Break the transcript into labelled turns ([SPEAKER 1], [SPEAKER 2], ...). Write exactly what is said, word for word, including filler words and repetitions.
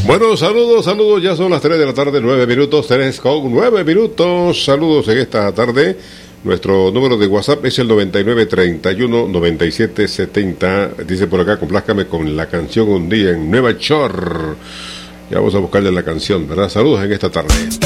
[SPEAKER 1] Bueno, saludos, saludos, ya son las tres de la tarde, nueve minutos, tres con nueve minutos, saludos en esta tarde. Nuestro número de WhatsApp es el noventa y nueve treinta y uno noventa y siete setenta. Dice por acá, complázcame con la canción Un Día en Nueva York. Ya vamos a buscarle la canción, ¿verdad? Saludos en esta tarde.